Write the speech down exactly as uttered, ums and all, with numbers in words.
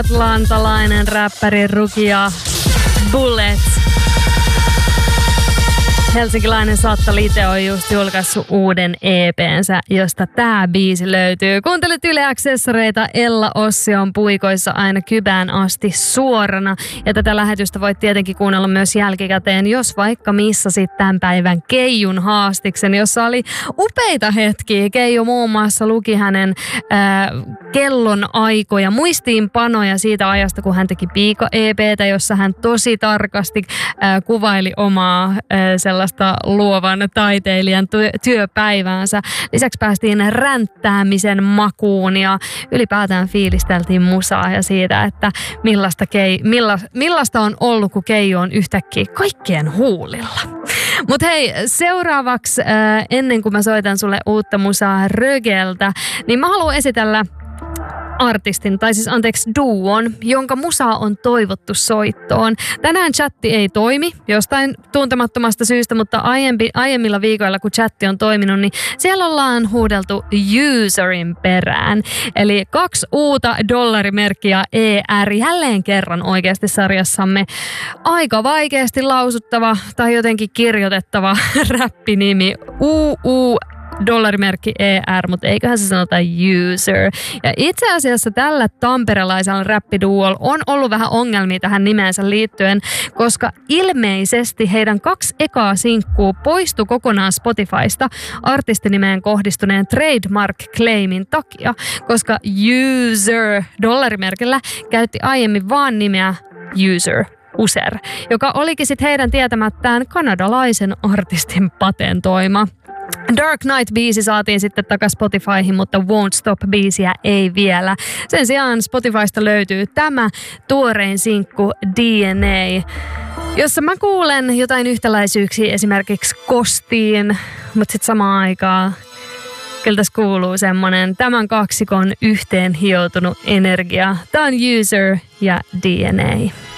atlantalainen räppäri Rukia Bullet. Helsinkiläinen Satta-Lite on just julkaissut uuden E P:nsä, josta tää biisi löytyy. Kuuntelet Yle Accessoreita, Ella Ossi on puikoissa aina kybään asti suorana. Ja tätä lähetystä voit tietenkin kuunnella myös jälkikäteen, jos vaikka missasit tämän päivän Keijun haastiksen, jossa oli upeita hetkiä. Keiju muun muassa luki hänen äh, kellon aikoja, muistiinpanoja siitä ajasta, kun hän teki Piika-E P:tä, jossa hän tosi tarkasti äh, kuvaili omaa äh, sellaista luovan taiteilijan työpäiväänsä. Lisäksi päästiin ränttäämisen makuun ja ylipäätään fiilisteltiin musaa ja siitä, että millaista, kei, milla, millaista on ollut, kun Keiju on yhtäkkiä kaikkien huulilla. Mutta hei, seuraavaksi äh, ennen kuin mä soitan sulle uutta musaa Rögeltä, niin mä haluan esitellä artistin, tai siis anteeksi duon, jonka musaa on toivottu soittoon. Tänään chatti ei toimi jostain tuntemattomasta syystä, mutta aiempi, aiemmilla viikoilla, kun chatti on toiminut, niin siellä ollaan huudeltu userin perään. Eli kaksi uutta dollarimerkkiä E R jälleen kerran oikeasti sarjassamme. Aika vaikeasti lausuttava tai jotenkin kirjoitettava räppinimi U U dollarimerkki E R, mutta eiköhän se sanota user. Ja itse asiassa tällä tamperelaisella räppiduolla on ollut vähän ongelmia tähän nimeensä liittyen, koska ilmeisesti heidän kaksi ekaa sinkkuu poistui kokonaan Spotifysta artistinimeen kohdistuneen trademark-claimin takia, koska user dollarimerkillä käytti aiemmin vaan nimeä user. User, joka olikin sitten heidän tietämättään kanadalaisen artistin patentoima. Dark Knight-biisi saatiin sitten takas Spotifyhin, mutta Won't Stop-biisiä ei vielä. Sen sijaan Spotifysta löytyy tämä tuorein sinkku D N A, jossa mä kuulen jotain yhtäläisyyksiä esimerkiksi Kostiin, mutta sitten samaan aikaan kyllä tässä kuuluu semmonen tämän kaksikon yhteen hioutunut energia. Tää on User ja D N A.